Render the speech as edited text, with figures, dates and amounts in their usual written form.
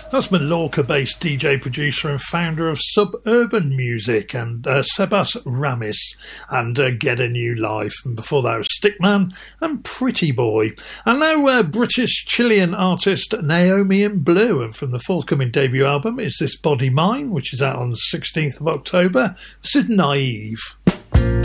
That's Mallorca-based DJ, producer and founder of Suburban Music and Sebas Ramis and Get a New Life. And before that was Stickman and Pretty Boy. And now British-Chilean artist Naomi in Blue. And from the forthcoming debut album is This Body Mine, which is out on the 16th of October. This is Naive.